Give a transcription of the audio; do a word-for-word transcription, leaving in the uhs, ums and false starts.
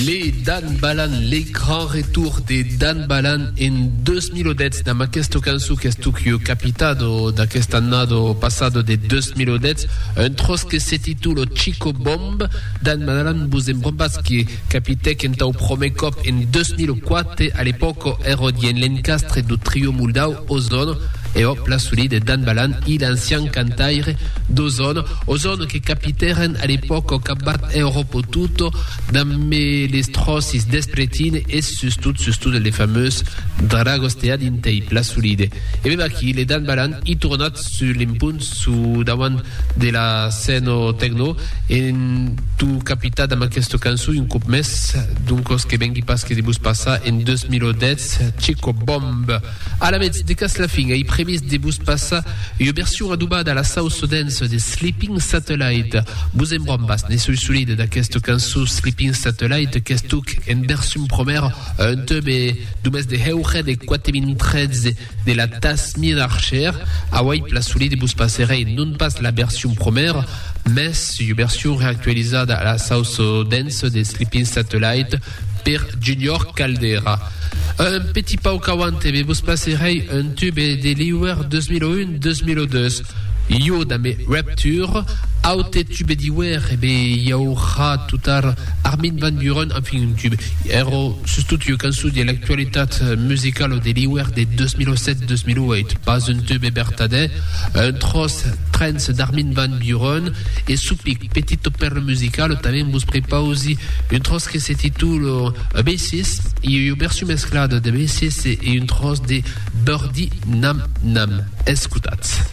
Les Dan Balan, les grands retours des Dan Balan en deux mille dix, dans aquesta cançó que estuc jo capitado d'aquest annado passado de deux mille dix, un tros que se titula Chico Bomb. Dan Balan vous embrombas que capitec en tau prome cop en deux mille quatre, à l'époque ero dien l'encastre du trio moldau Ozone, e hop la soli de Dan Balan i l'ancien cantaire d'Ozone, Ozone que capiteren à l'époque au cabat Europe tutto, dans les trossis d'Espretin et sustout, sustout les fameuses Dragostea d'Intei, la solide. Et même aquí, les Dan Balan, i tornat sur l'impunt, sous davant de la scène techno, en tu capita dans aquesta cançó un cop més, d'un cos que vengui pas que debus passar en deux mille dix, Chico Bomb. A la metz, de cas la fin, i prévist debus passar une version adobada a la sauce dance de Sleeping Satellite. Vous embrombas, ne sou solide d'aquesta cançó Sleeping Satellite, que estuk en version première, un tube d'un de Heuret de quatre mille treize de la Tasmin Archer. A wai, la solide bus passerei non pas la version première, mais une version réactualisada à la sauce dance de Sleeping Satellite per Junior Caldera. Un petit pas au kawante, mais vous passerez un tube de l'I W R deux mille un deux mille deux. Yo dans mes Rapture, Aute tube d'Iwer, et bien il y aura tout à l'heure Armin van Buren, enfin un tube. Ero, surtout tu canso de l'actualité musicale de l'I W R de deux mille sept deux mille huit. Pas un tube bertadé, un tross trance d'Armin van Buren, et soupic, petite opéra musicale, t'avais vous prépare aussi une tross qui s'intitule B six, il y a une version mesclade de B six et une tross de Birdie Nam Nam. Escutat.